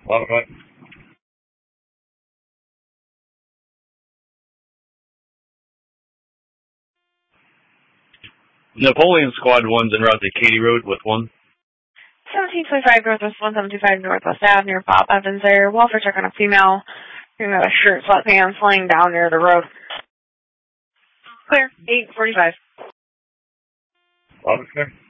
Bye-bye. Napoleon Squad 1's en route to Katy Road with 1. 1725 Northwest 1725 Northwest Ave near Bob Evans there. Welfare check on a female. Female with shirt, sweatpants, laying down near the road. Clear. 8:45. Okay.